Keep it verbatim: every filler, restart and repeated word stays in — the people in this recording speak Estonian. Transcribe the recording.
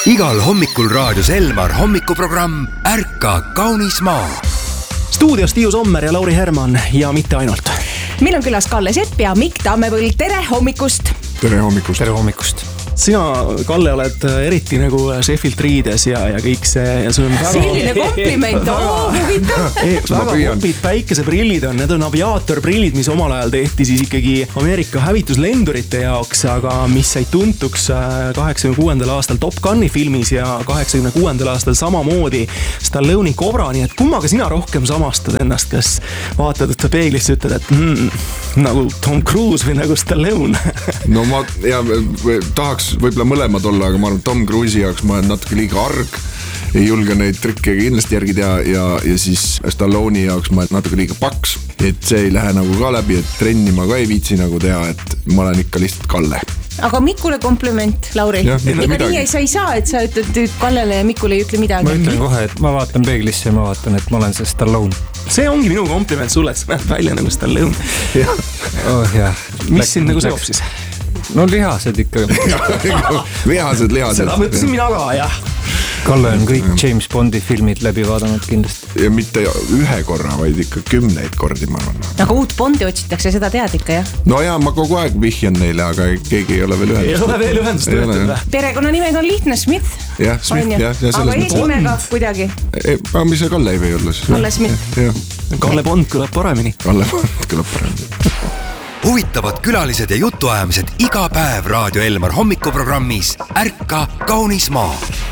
Igal hommikul raadios Elmar hommikuprogramm Ärka kaunis maa. Stuudios Tiiu Sommer ja Lauri Herman ja mitte ainult. Meil on külas Kalle Sepp ja Mikk Tammepõld. Tere hommikust! Tere hommikust! Tere hommikust! Sina, Kalle, oled eriti nagu Sheffield riides ja, ja kõik see ja sul on väga... Selline kompliment, oo, huvitav! Väga hopid päikeseprillid on, need on aviaatorprillid, mis omal ajal tehti siis ikkagi Ameerika hävituslendurite jaoks, aga mis sai tuntuks kaheksakümne kuuendal aastal Top Guni filmis ja kaheksakümne kuuendal aastal samamoodi Stallone'i Cobra, nii et kummaga sina rohkem samastad ennast, kas vaatad, et sa peeglisse ütled, et mm, nagu Tom Cruise või nagu Stallone? No ma ja, tahaks võib-olla mõlemad olla, aga ma arvan, Tom Cruise'i jaoks ma olen natuke liiga arg, ei julge neid trikke kindlasti järgi teha ja, ja siis Stallone'i jaoks ma olen natuke liiga paks, et see ei lähe nagu ka läbi, et trenni ma ka ei viitsi nagu teha, et ma olen ikka lihtsalt Kalle. Aga Mikule kompliment, Lauri. Ja, Ega nii sa ei saa, et sa ütled Kallele ja Mikule ei ütle midagi. Ma ütlen kohe, et ma vaatan peeglisse ja ma vaatan, et ma olen see Stallone. See ongi minu kompliment sulle, et sa näed välja nagu Stallone. Oh, jah. Mis sind nagu seob siis? No lihased ikka. Vihased lihased. Seda mõtlesin mina ka, jah. Kalle on kõik James Bondi filmid läbi vaadanud kindlasti. Ja mitte ühe korra, vaid ikka kümneid kordi, ma arvan. Aga uut Bondi otsitakse, seda tead ikka, jah? No jaa, ma kogu aeg vihjan neile, aga keegi ei ole veel ühendust. Ei ole veel ühendust töötud. Perekonna nimed on lihtne, Smith. Jah, Smith, jah. Aga eesnimega kuidagi. Aga mis see Kalle ei või olla siis? Kalle Smith. Kalle Bond kõlab paremini. Kalle Bond kõlab paremini. Huvitavad külalised ja jutuajamised iga päev Raadio Elmar hommikuprogrammis Ärka kaunis maa.